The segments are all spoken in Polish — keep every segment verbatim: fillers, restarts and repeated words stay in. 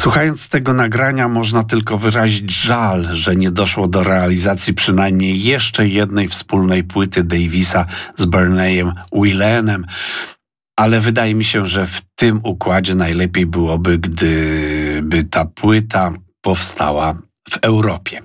Słuchając tego nagrania można tylko wyrazić żal, że nie doszło do realizacji przynajmniej jeszcze jednej wspólnej płyty Davisa z Burneyem Wheelenem, ale wydaje mi się, że w tym układzie najlepiej byłoby, gdyby ta płyta powstała w Europie.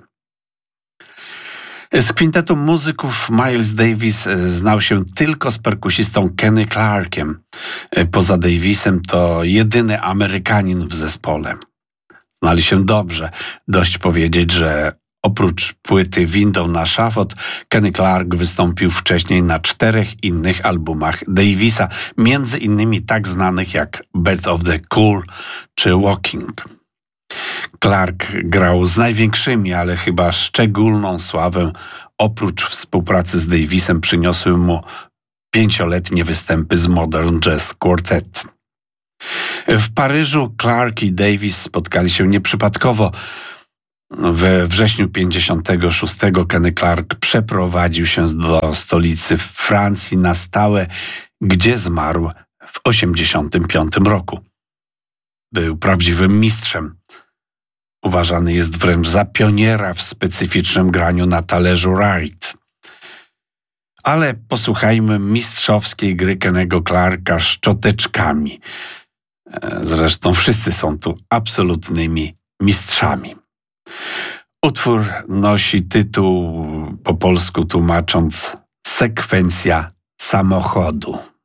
Z kwintetu muzyków Miles Davis znał się tylko z perkusistą Kenny Clarkiem. Poza Davisem to jedyny Amerykanin w zespole. Znali się dobrze. Dość powiedzieć, że oprócz płyty Window na szafot, Kenny Clark wystąpił wcześniej na czterech innych albumach Davisa, między innymi tak znanych jak Birth of the Cool czy Walking. Clark grał z największymi, ale chyba szczególną sławę oprócz współpracy z Davisem przyniosły mu pięcioletnie występy z Modern Jazz Quartet. W Paryżu Clark i Davis spotkali się nieprzypadkowo. We wrześniu pięćdziesiątego szóstego Kenny Clark przeprowadził się do stolicy Francji na stałe, gdzie zmarł w osiemdziesiątym piątym roku. Był prawdziwym mistrzem. Uważany jest wręcz za pioniera w specyficznym graniu na talerzu ride. Ale posłuchajmy mistrzowskiej gry Kennego Clarka szczoteczkami. Zresztą wszyscy są tu absolutnymi mistrzami. Utwór nosi tytuł po polsku tłumacząc Sekwencja samochodu.